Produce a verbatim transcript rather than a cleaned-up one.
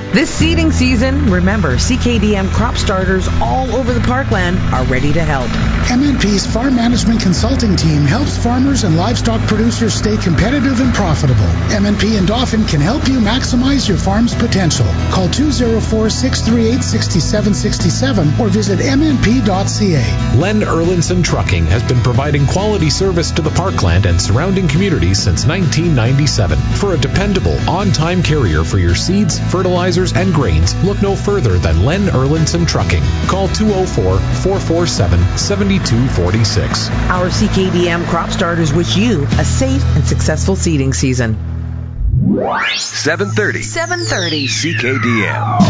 This seeding season, remember, C K D M crop starters all over the parkland are ready to help. M N P's Farm Management Consulting Team helps farmers and livestock producers stay competitive and profitable. M N P and Dauphin can help you maximize your farm's potential. Call two oh four, six three eight, six seven six seven or visit m n p dot c a. Len Erlinson Trucking has been providing quality service to the parkland and surrounding communities since nineteen ninety-seven. For a dependable, on-time carrier for your seeds, fertilizers, and grains, look no further than Len Erlinson Trucking. Call two oh four, four four seven, seven two four six. Our C K D M crop starters wish you a safe and successful seeding season. seven thirty. seven thirty. C K D M.